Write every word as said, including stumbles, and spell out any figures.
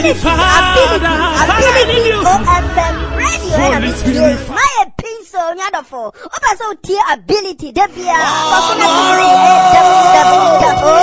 ability, ability, oh, F M radio, my pencil, Yadafo, oh, so tear ability, Devia, w w w